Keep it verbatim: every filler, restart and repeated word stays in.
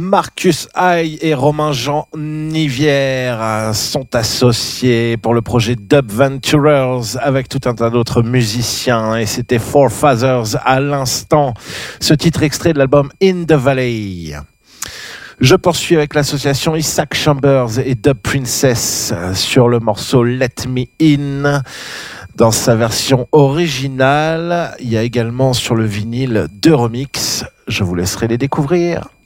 Marcus Haï et Romain-Jean Nivière sont associés pour le projet Dub Venturers avec tout un tas d'autres musiciens, et c'était Four Fathers à l'instant, ce titre extrait de l'album In the Valley. Je poursuis avec l'association Isaac Chambers et Dub Princess sur le morceau Let Me In dans sa version originale. Il y a également sur le vinyle deux remixes. Je vous laisserai les découvrir.